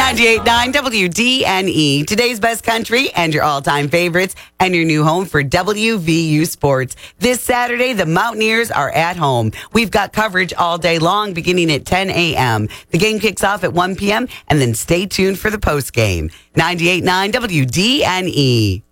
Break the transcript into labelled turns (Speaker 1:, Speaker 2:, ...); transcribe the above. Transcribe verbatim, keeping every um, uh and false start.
Speaker 1: ninety-eight point nine W D N E, today's best country and your all-time favorites, and your new home for W V U Sports. This Saturday, the Mountaineers are at home. We've got coverage all day long, beginning at ten a.m. The game kicks off at one p.m., and then stay tuned for the post game. ninety-eight point nine W D N E.